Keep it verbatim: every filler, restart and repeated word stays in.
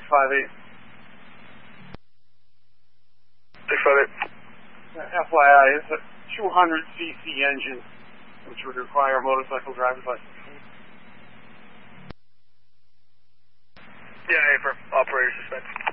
five eight. six five eight. Uh, F Y I, it's a two hundred c c engine, which would require a motorcycle driver's license. Yeah, affirm. Operator suspended.